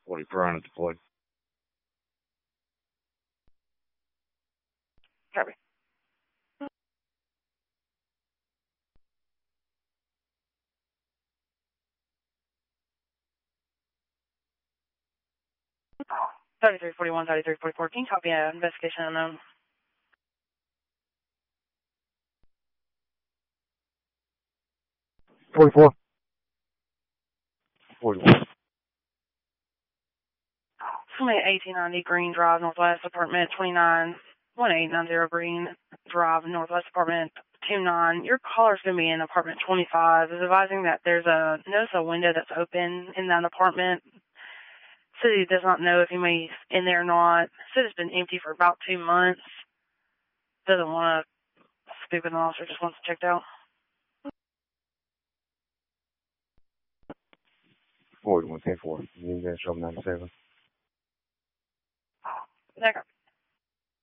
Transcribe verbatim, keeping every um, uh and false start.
forty Piranha deployed. Copy. thirty-three forty-one, thirty-three forty-four. Can you copy an investigation unknown? forty-four. forty-one. Somebody at eighteen ninety Green Drive, Northwest, apartment twenty-nine, eighteen ninety Green Drive, Northwest, apartment two nine. Your caller's going to be in apartment twenty-five. Is advising that there's a notice a window that's open in that apartment. City does not know if he may be in there or not. City's been empty for about two months. Doesn't want to speak with an officer, just wants it checked out. forty-one ten four. You need that show ninety-seven. There.